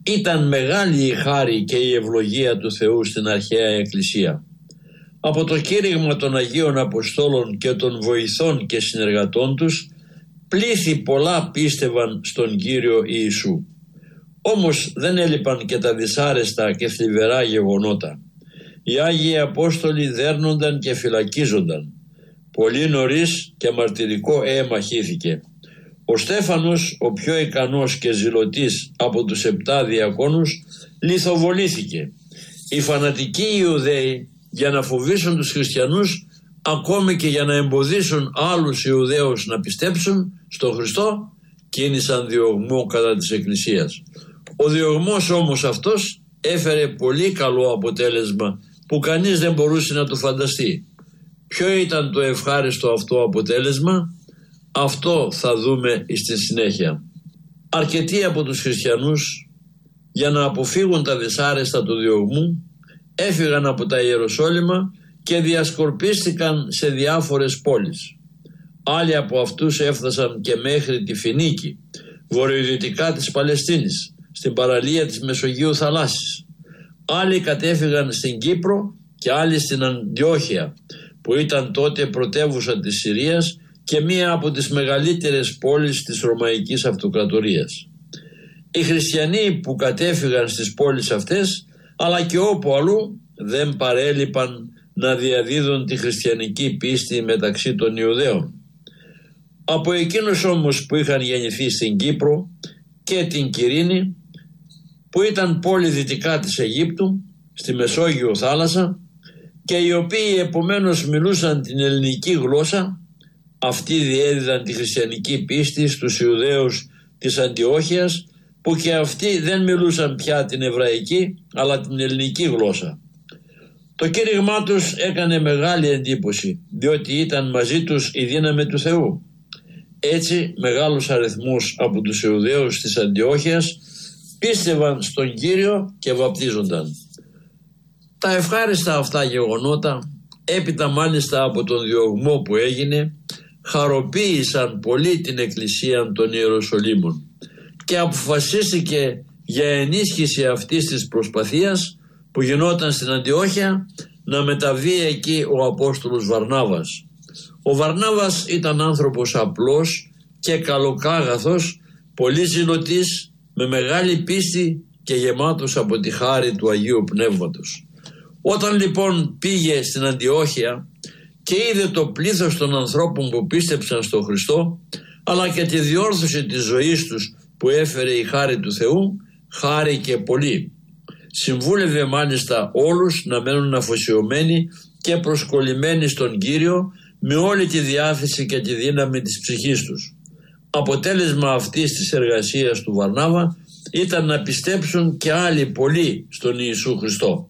Ήταν μεγάλη η χάρη και η ευλογία του Θεού στην αρχαία Εκκλησία. Από το κήρυγμα των Αγίων Αποστόλων και των βοηθών και συνεργατών τους, πλήθη πολλά πίστευαν στον Κύριο Ιησού. Όμως δεν έλειπαν και τα δυσάρεστα και θλιβερά γεγονότα. Οι Άγιοι Απόστολοι δέρνονταν και φυλακίζονταν. Πολύ νωρίς και μαρτυρικό αίμα χύθηκε. Ο Στέφανος, ο πιο ικανός και ζηλωτής από τους 7 διακόνους, λιθοβολήθηκε. Οι φανατικοί Ιουδαίοι, για να φοβήσουν τους χριστιανούς, ακόμη και για να εμποδίσουν άλλους Ιουδαίους να πιστέψουν στον Χριστό, κίνησαν διωγμό κατά της Εκκλησίας. Ο διωγμός όμως αυτός έφερε πολύ καλό αποτέλεσμα που κανείς δεν μπορούσε να το φανταστεί. Ποιο ήταν το ευχάριστο αυτό αποτέλεσμα? Αυτό θα δούμε στη συνέχεια. Αρκετοί από τους χριστιανούς, για να αποφύγουν τα δυσάρεστα του διωγμού, έφυγαν από τα Ιεροσόλυμα και διασκορπίστηκαν σε διάφορες πόλεις. Άλλοι από αυτούς έφτασαν και μέχρι τη Φινίκη, βορειοδυτικά της Παλαιστίνης, στην παραλία της Μεσογείου θαλάσσης. Άλλοι κατέφυγαν στην Κύπρο και άλλοι στην Αντιόχεια, που ήταν τότε πρωτεύουσα της Συρίας και μία από τις μεγαλύτερες πόλεις της Ρωμαϊκής Αυτοκρατορίας. Οι χριστιανοί που κατέφυγαν στις πόλεις αυτές, αλλά και όπου αλλού, δεν παρέλειπαν να διαδίδουν τη χριστιανική πίστη μεταξύ των Ιουδαίων. Από εκείνους όμως που είχαν γεννηθεί στην Κύπρο και την Κυρίνη, που ήταν πόλη δυτικά της Αιγύπτου, στη Μεσόγειο θάλασσα, και οι οποίοι επομένως μιλούσαν την ελληνική γλώσσα, αυτοί διέδιδαν τη χριστιανική πίστη στους Ιουδαίους της Αντιόχειας, που και αυτοί δεν μιλούσαν πια την εβραϊκή αλλά την ελληνική γλώσσα. Το κήρυγμά τους έκανε μεγάλη εντύπωση, διότι ήταν μαζί τους η δύναμη του Θεού. Έτσι μεγάλους αριθμούς από τους Ιουδαίους της Αντιόχειας πίστευαν στον Κύριο και βαπτίζονταν. Τα ευχάριστα αυτά γεγονότα, έπειτα μάλιστα από τον διωγμό που έγινε, χαροποίησαν πολύ την Εκκλησία των Ιεροσολύμων και αποφασίστηκε για ενίσχυση αυτής της προσπαθίας που γινόταν στην Αντιόχεια να μεταβεί εκεί ο Απόστολος Βαρνάβας. Ο Βαρνάβας ήταν άνθρωπος απλός και καλοκάγαθος, πολύ ζηλωτής, με μεγάλη πίστη και γεμάτος από τη χάρη του Αγίου Πνεύματος. Όταν λοιπόν πήγε στην Αντιόχεια και είδε το πλήθος των ανθρώπων που πίστεψαν στον Χριστό, αλλά και τη διόρθωση της ζωής τους που έφερε η χάρη του Θεού, χάρηκε πολύ. Συμβούλευε μάλιστα όλους να μένουν αφοσιωμένοι και προσκολλημένοι στον Κύριο με όλη τη διάθεση και τη δύναμη της ψυχής τους. Αποτέλεσμα αυτής της εργασίας του Βαρνάβα ήταν να πιστέψουν και άλλοι πολλοί στον Ιησού Χριστό.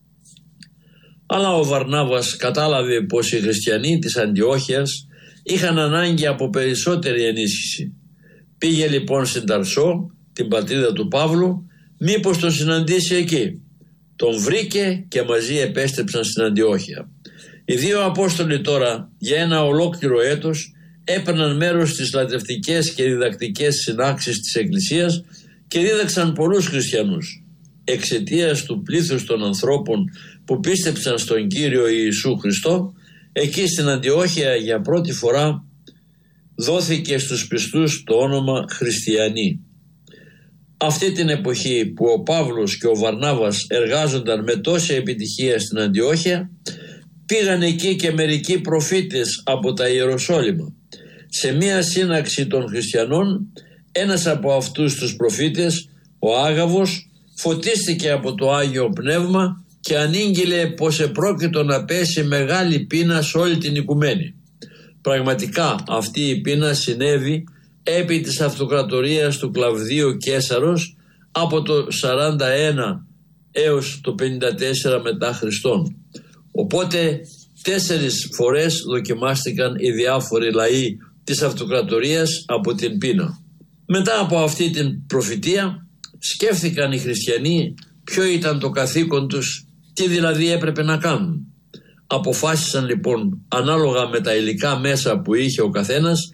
Αλλά ο Βαρνάβας κατάλαβε πως οι χριστιανοί της Αντιόχειας είχαν ανάγκη από περισσότερη ενίσχυση. Πήγε λοιπόν στην Ταρσό, την πατρίδα του Παύλου, μήπως τον συναντήσει εκεί. Τον βρήκε και μαζί επέστρεψαν στην Αντιόχεια. Οι 2 Απόστολοι τώρα για ένα ολόκληρο έτος έπαιρναν μέρος στις λατρευτικές και διδακτικές συνάξεις της Εκκλησίας και δίδαξαν πολλούς χριστιανούς. Εξαιτίας του πλήθους των ανθρώπων που πίστεψαν στον Κύριο Ιησού Χριστό, εκεί στην Αντιόχεια για πρώτη φορά δόθηκε στους πιστούς το όνομα Χριστιανοί. Αυτή την εποχή που ο Παύλος και ο Βαρνάβας εργάζονταν με τόση επιτυχία στην Αντιόχεια, πήγαν εκεί και μερικοί προφήτες από τα Ιεροσόλυμα. Σε μία σύναξη των χριστιανών, ένας από αυτούς τους προφήτες, ο Άγαβος, φωτίστηκε από το Άγιο Πνεύμα και ανήγγειλε πως επρόκειτο να πέσει μεγάλη πείνα σε όλη την οικουμένη. Πραγματικά αυτή η πείνα συνέβη επί της αυτοκρατορίας του Κλαβδίου Καίσαρος από το 41 έως το 54 μετά Χριστόν. Οπότε 4 φορές δοκιμάστηκαν οι διάφοροι λαοί της αυτοκρατορίας από την πείνα. Μετά από αυτή την προφητεία σκέφτηκαν οι χριστιανοί ποιο ήταν το καθήκον τους, τι δηλαδή έπρεπε να κάνουν. Αποφάσισαν λοιπόν ανάλογα με τα υλικά μέσα που είχε ο καθένας